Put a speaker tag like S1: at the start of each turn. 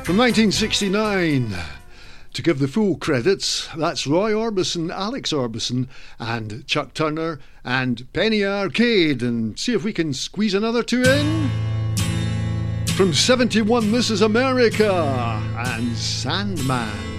S1: From 1969. To give the full credits, that's Roy Orbison, Alex Orbison, and Chuck Turner, and Penny Arcade. And see if we can squeeze another two in. From 71, This Is America, and Sandman.